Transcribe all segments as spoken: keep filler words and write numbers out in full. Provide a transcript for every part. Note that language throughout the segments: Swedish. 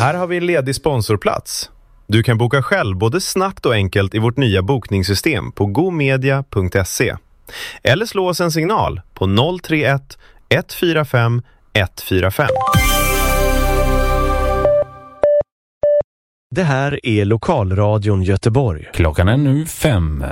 Här har vi en ledig sponsorplats. Du kan boka själv både snabbt och enkelt i vårt nya bokningssystem på gomedia punkt se. Eller slå oss en signal på noll tre ett ett fyra fem ett fyra fem. Det här är Lokalradion Göteborg. Klockan är nu fem.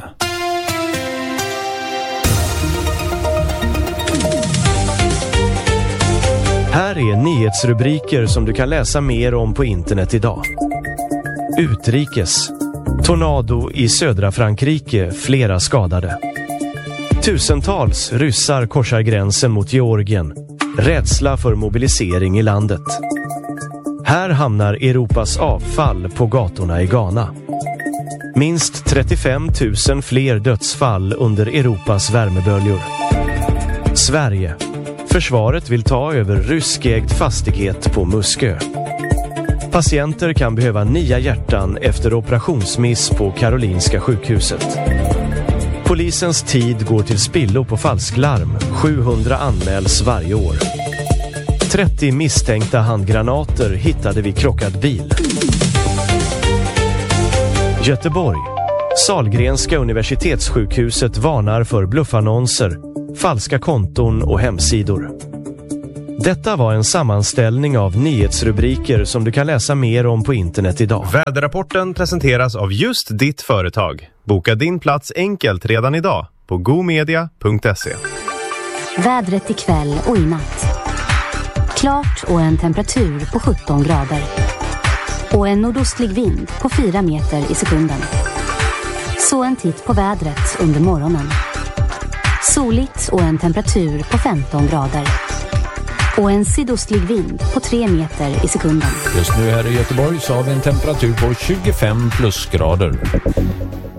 Här är nyhetsrubriker som du kan läsa mer om på internet idag. Utrikes. Tornado i södra Frankrike, flera skadade. Tusentals ryssar korsar gränsen mot Georgien. Rädsla för mobilisering i landet. Här hamnar Europas avfall på gatorna i Ghana. Minst trettiofem tusen fler dödsfall under Europas värmeböljor. Sverige. Försvaret vill ta över ryskägd fastighet på Muskö. Patienter kan behöva nya hjärtan efter operationsmiss på Karolinska sjukhuset. Polisens tid går till spillo på falsklarm. sjuhundra anmäls varje år. trettio misstänkta handgranater hittade vid krockad bil. Göteborg. Sahlgrenska universitetssjukhuset varnar för bluffannonser, falska konton och hemsidor. Detta var en sammanställning av nyhetsrubriker som du kan läsa mer om på internet idag. Väderrapporten presenteras av just ditt företag. Boka din plats enkelt redan idag på gomedia punkt se. Vädret ikväll och i natt. Klart och en temperatur på sjutton grader. Och en nordostlig vind på fyra meter i sekunden. Så en titt på vädret under morgonen. Soligt och en temperatur på femton grader. Och en sydostlig vind på tre meter i sekunden. Just nu här i Göteborg så har vi en temperatur på tjugofem plusgrader.